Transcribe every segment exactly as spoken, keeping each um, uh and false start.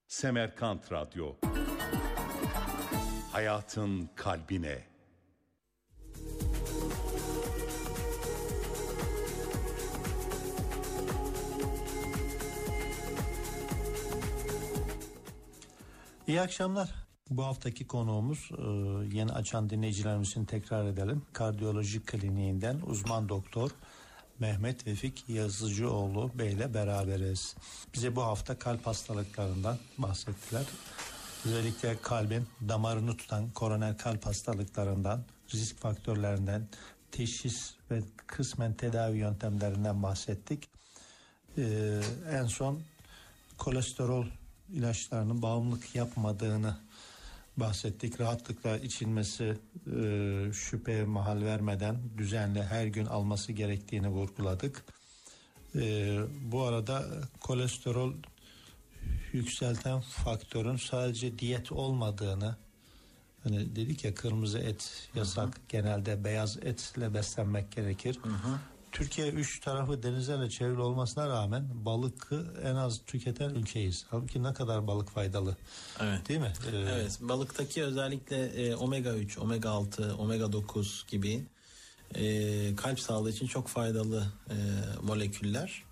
Semerkant Radyo. Hayatın kalbine. İyi akşamlar. Bu haftaki konuğumuz yeni açan dinleyicilerimiz için tekrar edelim. Kardiyoloji Kliniğinden uzman doktor Mehmet Vefik Yazıcıoğlu Bey ile beraberiz. Bize bu hafta kalp hastalıklarından bahsettiler. Özellikle kalbin damarını tutan koroner kalp hastalıklarından, risk faktörlerinden, teşhis ve kısmen tedavi yöntemlerinden bahsettik. Ee, en son kolesterol ilaçlarının bağımlılık yapmadığını bahsettik. Rahatlıkla içilmesi, e, şüpheye mahal vermeden düzenli her gün alması gerektiğini vurguladık. E, bu arada kolesterol yükselten faktörün sadece diyet olmadığını, hani dedik ya, kırmızı et yasak, hı hı. genelde beyaz etle beslenmek gerekir. Hı hı. Türkiye üç tarafı denizlerle çevrili olmasına rağmen balıkı en az tüketen ülkeyiz. Halbuki ne kadar balık faydalı. Evet. Değil mi? Ee, evet. Balıktaki özellikle e, omega üç, omega altı, omega dokuz gibi e, kalp sağlığı için çok faydalı e, moleküller.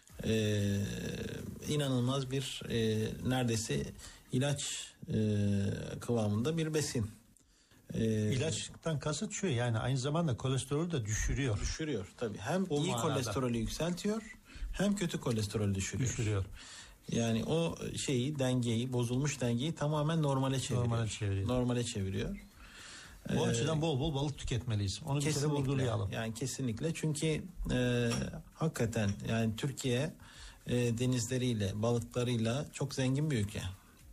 E, inanılmaz bir e, neredeyse ilaç e, kıvamında bir besin. Ee, İlaçtan kasıt şu, yani aynı zamanda kolesterolü de düşürüyor. Düşürüyor tabii. Hem o iyi manada kolesterolü yükseltiyor, hem kötü kolesterolü düşürüyor. Düşürüyor. Yani o şeyi, dengeyi, bozulmuş dengeyi tamamen normale çeviriyor. Normale çeviriyor. Normale çeviriyor. Bu ee, açıdan bol bol balık tüketmeliyiz. Onu bir kere vurgulayalım. Yani kesinlikle, çünkü e, hakikaten yani Türkiye e, denizleriyle, balıklarıyla çok zengin bir ülke.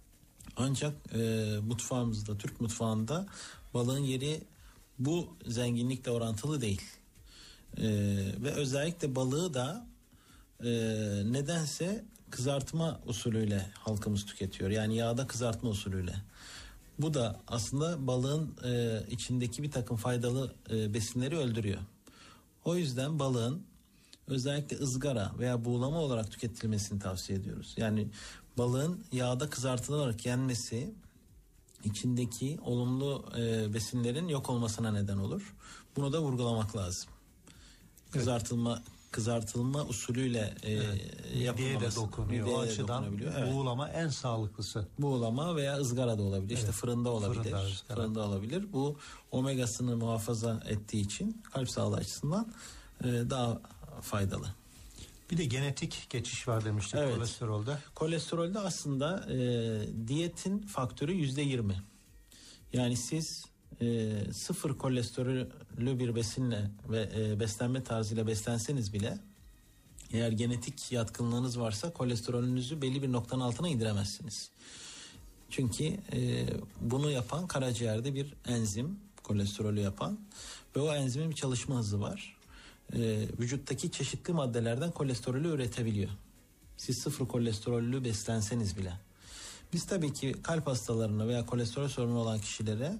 Ancak e, mutfağımızda, Türk mutfağında balığın yeri bu zenginlikle orantılı değil. E, ve özellikle balığı da e, nedense kızartma usulüyle halkımız tüketiyor. Yani yağda kızartma usulüyle. Bu da aslında balığın e, içindeki bir takım faydalı e, besinleri öldürüyor. O yüzden balığın özellikle ızgara veya buğulama olarak tüketilmesini tavsiye ediyoruz. Yani balığın yağda kızartılarak yenmesi içindeki olumlu e, besinlerin yok olmasına neden olur. Bunu da vurgulamak lazım. Evet. Kızartılma kızartılma usulüyle e, evet. yapılması. de dokunuyor. O açıdan evet. buğulama en sağlıklısı. Buğulama veya ızgara da olabilir. Evet. İşte fırında olabilir. Fırında, fırında olabilir. Bu omegasını muhafaza ettiği için kalp sağlığı açısından e, daha faydalı. Bir de genetik geçiş var demiştik, evet. kolesterolde. Kolesterolde aslında e, diyetin faktörü yüzde yirmi. Yani siz e, sıfır kolesterollü bir besinle ve e, beslenme tarzıyla beslenseniz bile, eğer genetik yatkınlığınız varsa kolesterolünüzü belli bir noktanın altına indiremezsiniz. Çünkü e, bunu yapan karaciğerde bir enzim, kolesterolü yapan, ve o enzimin bir çalışma hızı var. Ee, vücuttaki çeşitli maddelerden kolesterolü üretebiliyor. Siz sıfır kolesterollü beslenseniz bile. Biz tabii ki kalp hastalarına veya kolesterol sorunu olan kişilere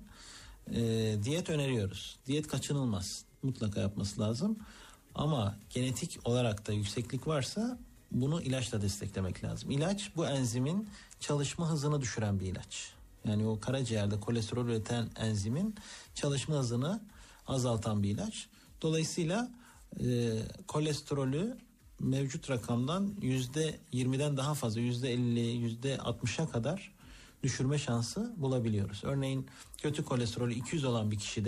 e, diyet öneriyoruz. Diyet kaçınılmaz. Mutlaka yapması lazım. Ama genetik olarak da yükseklik varsa bunu ilaçla desteklemek lazım. İlaç, bu enzimin çalışma hızını düşüren bir ilaç. Yani o karaciğerde kolesterol üreten enzimin çalışma hızını azaltan bir ilaç. Dolayısıyla e, kolesterolü mevcut rakamdan yüzde yirmiden daha fazla, yüzde elli, yüzde altmışa kadar düşürme şansı bulabiliyoruz. Örneğin kötü kolesterolü iki yüz olan bir kişide